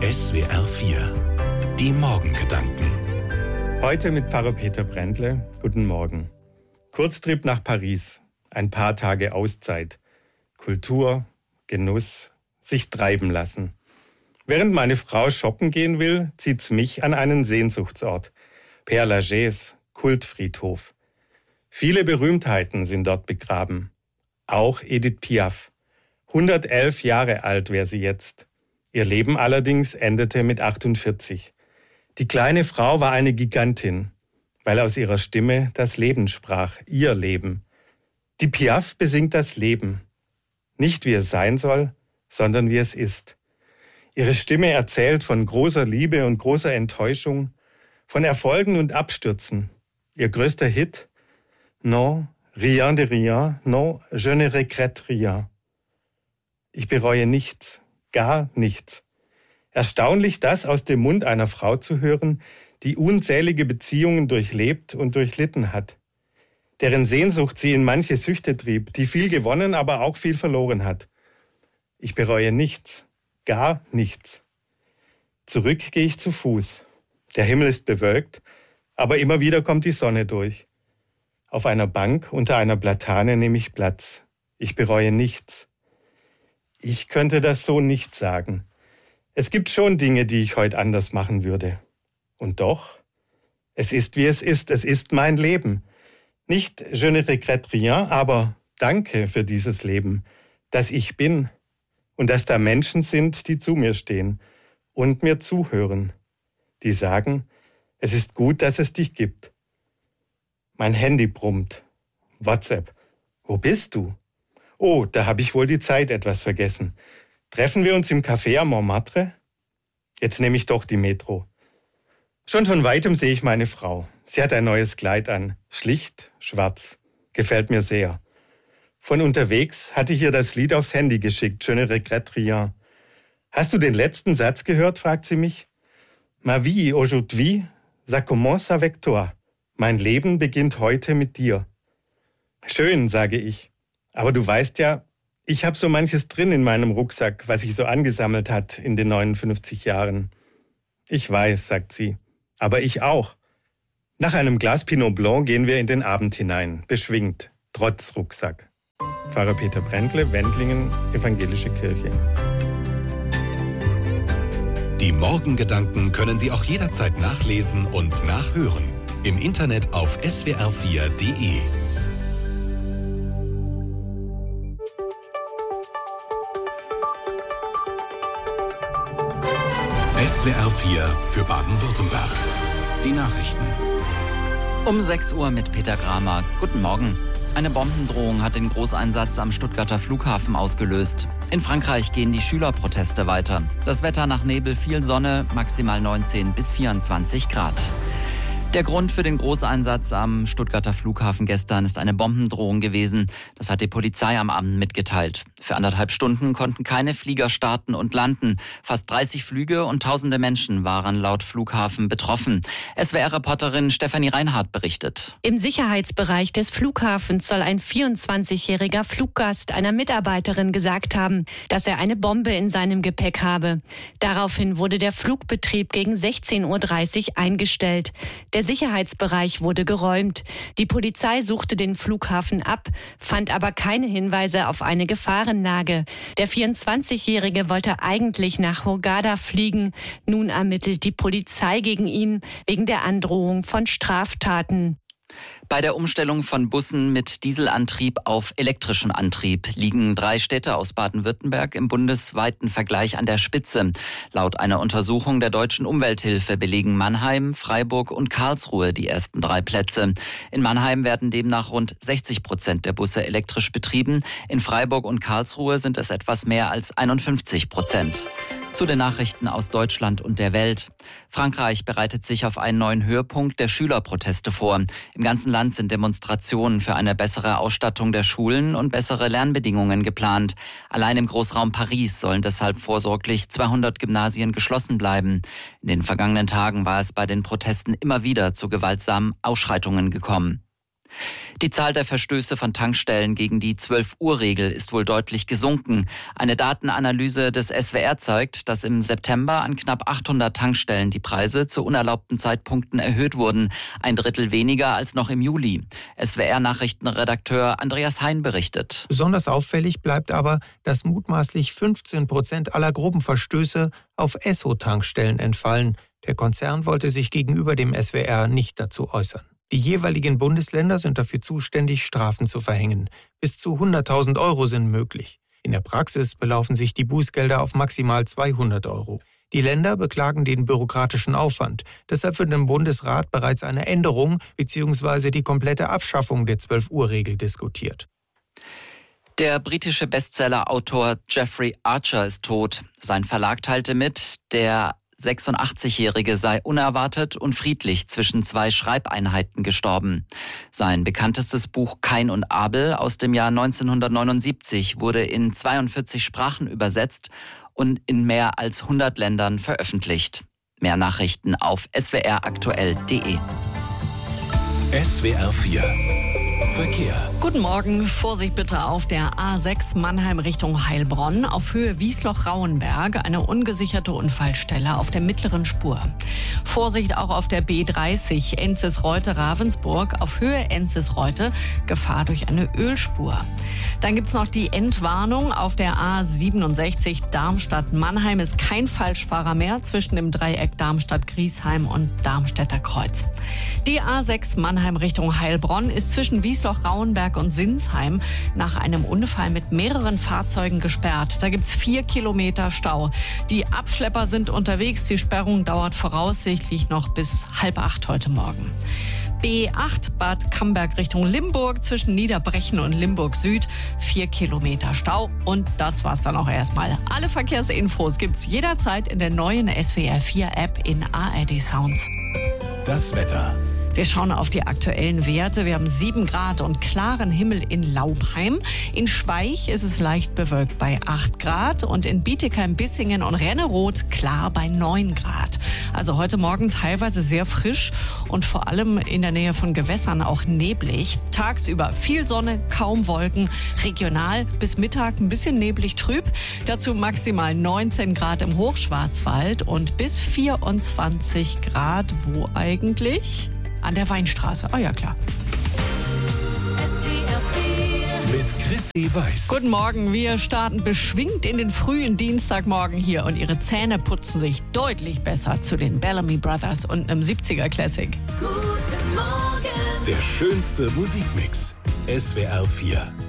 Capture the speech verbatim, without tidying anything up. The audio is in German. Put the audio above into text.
S W R vier. Die Morgengedanken. Heute mit Pfarrer Peter Brändle. Guten Morgen. Kurztrip nach Paris. Ein paar Tage Auszeit. Kultur, Genuss, sich treiben lassen. Während meine Frau shoppen gehen will, zieht's mich an einen Sehnsuchtsort. Père Lachaise, Kultfriedhof. Viele Berühmtheiten sind dort begraben. Auch Edith Piaf. hundertelf Jahre alt wäre sie jetzt. Ihr Leben allerdings endete mit achtundvierzig. Die kleine Frau war eine Gigantin, weil aus ihrer Stimme das Leben sprach, ihr Leben. Die Piaf besingt das Leben. Nicht wie es sein soll, sondern wie es ist. Ihre Stimme erzählt von großer Liebe und großer Enttäuschung, von Erfolgen und Abstürzen. Ihr größter Hit? Non, rien de rien, non, je ne regrette rien. Ich bereue nichts, gar nichts. Erstaunlich, das aus dem Mund einer Frau zu hören, die unzählige Beziehungen durchlebt und durchlitten hat, deren Sehnsucht sie in manche Süchte trieb, die viel gewonnen, aber auch viel verloren hat. Ich bereue nichts, gar nichts. Zurück gehe ich zu Fuß. Der Himmel ist bewölkt, aber immer wieder kommt die Sonne durch. Auf einer Bank unter einer Platane nehme ich Platz. Ich bereue nichts. Ich könnte das so nicht sagen. Es gibt schon Dinge, die ich heute anders machen würde. Und doch, es ist wie es ist, es ist mein Leben. Nicht je ne regrette rien, aber danke für dieses Leben, dass ich bin und dass da Menschen sind, die zu mir stehen und mir zuhören, die sagen, es ist gut, dass es dich gibt. Mein Handy brummt. WhatsApp. Wo bist du? Oh, da habe ich wohl die Zeit etwas vergessen. Treffen wir uns im Café am Montmartre? Jetzt nehme ich doch die Metro. Schon von weitem sehe ich meine Frau. Sie hat ein neues Kleid an. Schlicht, schwarz. Gefällt mir sehr. Von unterwegs hatte ich ihr das Lied aufs Handy geschickt. Je ne regrette rien. Hast du den letzten Satz gehört, fragt sie mich. Ma vie aujourd'hui, ça commence avec toi. Mein Leben beginnt heute mit dir. Schön, sage ich. Aber du weißt ja, ich habe so manches drin in meinem Rucksack, was sich so angesammelt hat in den neunundfünfzig Jahren. Ich weiß, sagt sie, aber ich auch. Nach einem Glas Pinot Blanc gehen wir in den Abend hinein, beschwingt, trotz Rucksack. Pfarrer Peter Brändle, Wendlingen, Evangelische Kirche. Die Morgengedanken können Sie auch jederzeit nachlesen und nachhören. Im Internet auf S W R vier Punkt de. S W R vier für Baden-Württemberg. Die Nachrichten. Um sechs Uhr mit Peter Kramer. Guten Morgen. Eine Bombendrohung hat den Großeinsatz am Stuttgarter Flughafen ausgelöst. In Frankreich gehen die Schülerproteste weiter. Das Wetter nach Nebel, viel Sonne, maximal neunzehn bis vierundzwanzig Grad. Der Grund für den Großeinsatz am Stuttgarter Flughafen gestern ist eine Bombendrohung gewesen. Das hat die Polizei am Abend mitgeteilt. Für anderthalb Stunden konnten keine Flieger starten und landen. Fast dreißig Flüge und tausende Menschen waren laut Flughafen betroffen. S W R-Reporterin Stefanie Reinhardt berichtet. Im Sicherheitsbereich des Flughafens soll ein vierundzwanzigjähriger Fluggast einer Mitarbeiterin gesagt haben, dass er eine Bombe in seinem Gepäck habe. Daraufhin wurde der Flugbetrieb gegen sechzehn Uhr dreißig eingestellt. Der Sicherheitsbereich wurde geräumt. Die Polizei suchte den Flughafen ab, fand aber keine Hinweise auf eine Gefahrenlage. Der vierundzwanzigjährige wollte eigentlich nach Hurghada fliegen. Nun ermittelt die Polizei gegen ihn wegen der Androhung von Straftaten. Bei der Umstellung von Bussen mit Dieselantrieb auf elektrischen Antrieb liegen drei Städte aus Baden-Württemberg im bundesweiten Vergleich an der Spitze. Laut einer Untersuchung der Deutschen Umwelthilfe belegen Mannheim, Freiburg und Karlsruhe die ersten drei Plätze. In Mannheim werden demnach rund sechzig Prozent der Busse elektrisch betrieben. In Freiburg und Karlsruhe sind es etwas mehr als einundfünfzig Prozent. Zu den Nachrichten aus Deutschland und der Welt. Frankreich bereitet sich auf einen neuen Höhepunkt der Schülerproteste vor. Im ganzen Land sind Demonstrationen für eine bessere Ausstattung der Schulen und bessere Lernbedingungen geplant. Allein im Großraum Paris sollen deshalb vorsorglich zweihundert Gymnasien geschlossen bleiben. In den vergangenen Tagen war es bei den Protesten immer wieder zu gewaltsamen Ausschreitungen gekommen. Die Zahl der Verstöße von Tankstellen gegen die zwölf-Uhr-Regel ist wohl deutlich gesunken. Eine Datenanalyse des S W R zeigt, dass im September an knapp achthundert Tankstellen die Preise zu unerlaubten Zeitpunkten erhöht wurden. Ein Drittel weniger als noch im Juli. S W R-Nachrichtenredakteur Andreas Hein berichtet. Besonders auffällig bleibt aber, dass mutmaßlich fünfzehn Prozent aller groben Verstöße auf Esso-Tankstellen entfallen. Der Konzern wollte sich gegenüber dem S W R nicht dazu äußern. Die jeweiligen Bundesländer sind dafür zuständig, Strafen zu verhängen. Bis zu hunderttausend Euro sind möglich. In der Praxis belaufen sich die Bußgelder auf maximal zweihundert Euro. Die Länder beklagen den bürokratischen Aufwand. Deshalb wird im Bundesrat bereits eine Änderung bzw. die komplette Abschaffung der zwölf-Uhr-Regel diskutiert. Der britische Bestseller-Autor Jeffrey Archer ist tot. Sein Verlag teilte mit, der sechsundachtzigjährige sei unerwartet und friedlich zwischen zwei Schreibeinheiten gestorben. Sein bekanntestes Buch Kain und Abel aus dem Jahr neunzehnhundertneunundsiebzig wurde in zweiundvierzig Sprachen übersetzt und in mehr als hundert Ländern veröffentlicht. Mehr Nachrichten auf s w r aktuell punkt d e. S W R vier Verkehr. Guten Morgen. Vorsicht bitte auf der A sechs Mannheim Richtung Heilbronn auf Höhe Wiesloch-Rauenberg. Eine ungesicherte Unfallstelle auf der mittleren Spur. Vorsicht auch auf der B dreißig Enzis-Reute-Ravensburg auf Höhe Enzis-Reute. Gefahr durch eine Ölspur. Dann gibt's noch die Entwarnung auf der A siebenundsechzig Darmstadt-Mannheim. Ist kein Falschfahrer mehr zwischen dem Dreieck Darmstadt-Griesheim und Darmstädter Kreuz. Die A sechs Mannheim Richtung Heilbronn ist zwischen Wiesloch-Rauenberg und Sinsheim nach einem Unfall mit mehreren Fahrzeugen gesperrt. Da gibt's vier Kilometer Stau. Die Abschlepper sind unterwegs. Die Sperrung dauert voraussichtlich noch bis halb acht heute Morgen. B acht Bad Camberg Richtung Limburg zwischen Niederbrechen und Limburg Süd. Vier Kilometer Stau. Und das war's dann auch erstmal. Alle Verkehrsinfos gibt's jederzeit in der neuen S W R vier App in A R D Sounds. Das Wetter. Wir schauen auf die aktuellen Werte. Wir haben sieben Grad und klaren Himmel in Laubheim. In Schweich ist es leicht bewölkt bei acht Grad und in Bietigheim, Bissingen und Renneroth klar bei neun Grad. Also heute Morgen teilweise sehr frisch und vor allem in der Nähe von Gewässern auch neblig. Tagsüber viel Sonne, kaum Wolken. Regional bis Mittag ein bisschen neblig trüb. Dazu maximal neunzehn Grad im Hochschwarzwald und bis vierundzwanzig Grad wo eigentlich? An der Weinstraße. Ah ja, klar. Mit Chrissy Weiß. Guten Morgen, wir starten beschwingt in den frühen Dienstagmorgen hier und Ihre Zähne putzen sich deutlich besser zu den Bellamy Brothers und einem siebziger Classic. Guten Morgen. Der schönste Musikmix. S W R vier.